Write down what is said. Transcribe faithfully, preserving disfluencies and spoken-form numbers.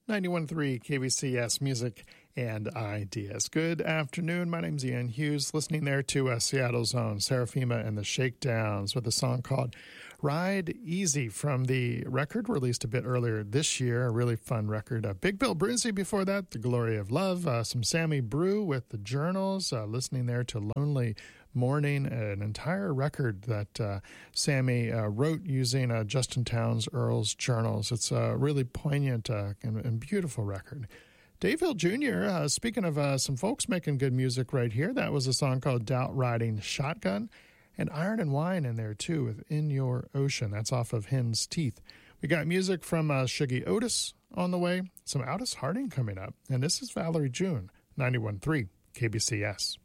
ninety-one point three K B C S Music and Ideas. Good afternoon. My name's Ian Hughes, listening there to uh, Seattle's own Seraphima and the Shakedowns with a song called Ride Easy from the record released a bit earlier this year. A really fun record. Uh, Big Bill Brucey before that, The Glory of Love. Uh, some Sammy Brew with The Journals, uh, listening there to Lonely Morning, an entire record that uh, Sammy uh, wrote using uh, Justin Townes Earl's journals. It's a really poignant uh, and, and beautiful record. Dave Hill Junior, uh, speaking of uh, some folks making good music right here, that was a song called Doubt Riding Shotgun, and Iron and Wine in there too with In Your Ocean. That's off of Hen's Teeth. We got music from uh, Shuggy Otis on the way, some Otis Harding coming up, and this is Valerie June, ninety-one point three K B C S.